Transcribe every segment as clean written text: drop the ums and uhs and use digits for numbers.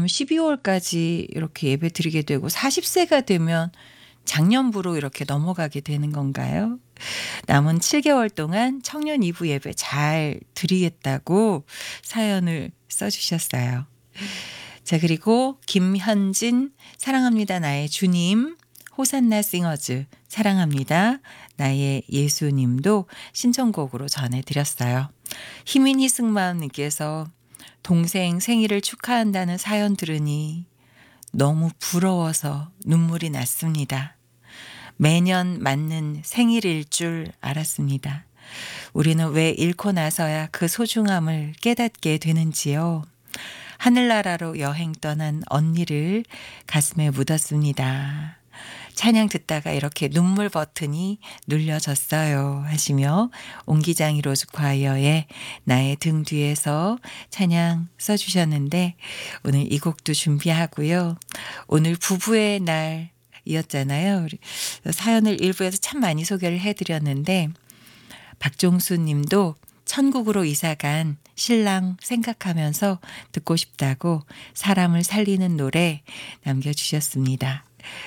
그러면 12월까지 이렇게 예배 드리게 되고 40세가 되면 장년부로 이렇게 넘어가게 되는 건가요? 남은 7개월 동안 청년 2부 예배 잘 드리겠다고 사연을 써주셨어요. 자, 그리고 김현진 사랑합니다 나의 주님, 호산나 싱어즈 사랑합니다 나의 예수님도 신청곡으로 전해드렸어요. 희민 희승마음님께서 동생 생일을 축하한다는 사연 들으니 너무 부러워서 눈물이 났습니다. 매년 맞는 생일일 줄 알았습니다. 우리는 왜 잃고 나서야 그 소중함을 깨닫게 되는지요. 하늘나라로 여행 떠난 언니를 가슴에 묻었습니다. 찬양 듣다가 이렇게 눈물 버튼이 눌려졌어요 하시며 옹기장이 로즈콰이어의 나의 등 뒤에서 찬양 써주셨는데 오늘 이 곡도 준비하고요. 오늘 부부의 날이었잖아요. 사연을 일부에서 참 많이 소개를 해드렸는데 박종수 님도 천국으로 이사간 신랑 생각하면서 듣고 싶다고 사람을 살리는 노래 남겨주셨습니다.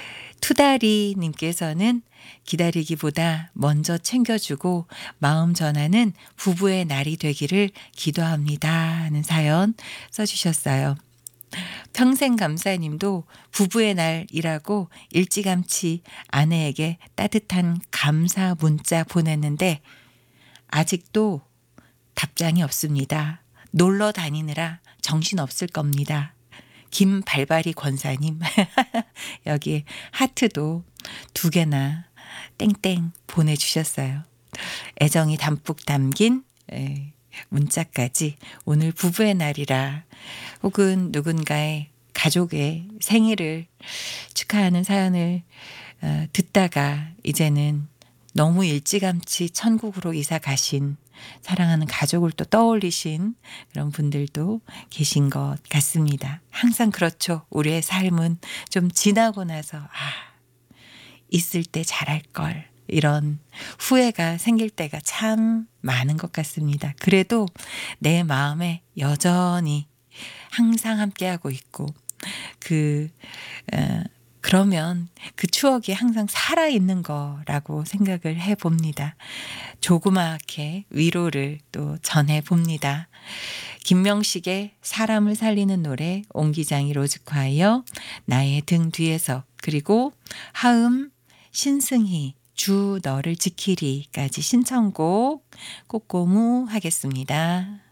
투다리님께서는 기다리기보다 먼저 챙겨주고 마음 전하는 부부의 날이 되기를 기도합니다 하는 사연 써주셨어요. 평생감사님도 부부의 날이라고 일찌감치 아내에게 따뜻한 감사 문자 보냈는데 아직도 답장이 없습니다. 놀러 다니느라 정신없을 겁니다. 김발바리 권사님 여기 하트도 2개나 땡땡 보내주셨어요. 애정이 담뿍 담긴 문자까지 오늘 부부의 날이라 혹은 누군가의 가족의 생일을 축하하는 사연을 듣다가 이제는 너무 일찌감치 천국으로 이사 가신 사랑하는 가족을 또 떠올리신 그런 분들도 계신 것 같습니다. 항상 그렇죠. 우리의 삶은 좀 지나고 나서 있을 때 잘할 걸 이런 후회가 생길 때가 참 많은 것 같습니다. 그래도 내 마음에 여전히 항상 함께하고 있고 그러면 그 추억이 항상 살아있는 거라고 생각을 해봅니다. 조그맣게 위로를 또 전해봅니다. 김명식의 사람을 살리는 노래, 옹기장이 로즈콰이어, 나의 등 뒤에서, 그리고 하음 신승희 주 너를 지키리까지 신청곡 꼬꼬무 하겠습니다.